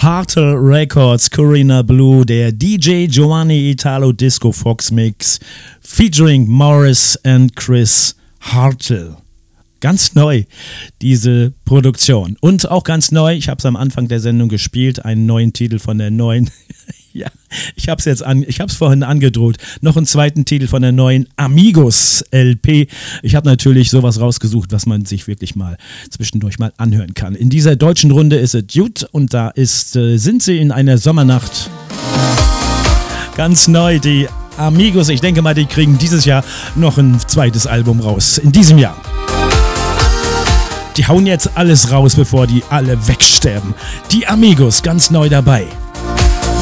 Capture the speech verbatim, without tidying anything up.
Hartel Records, Corinna Blue, der D J Giovanni Italo Disco Fox Mix, featuring Morris and Chris Hartel. Ganz neu, diese Produktion. Und auch ganz neu, ich habe es am Anfang der Sendung gespielt, einen neuen Titel von der neuen, ja, ich habe es jetzt an, ich habe es vorhin angedroht, noch einen zweiten Titel von der neuen Amigos L P. Ich habe natürlich sowas rausgesucht, was man sich wirklich mal zwischendurch mal anhören kann. In dieser deutschen Runde ist es Jude und da ist, äh, sind sie in einer Sommernacht. Ganz neu, die Amigos. Ich denke mal, die kriegen dieses Jahr noch ein zweites Album raus. In diesem Jahr. Die hauen jetzt alles raus, bevor die alle wegsterben. Die Amigos, ganz neu dabei.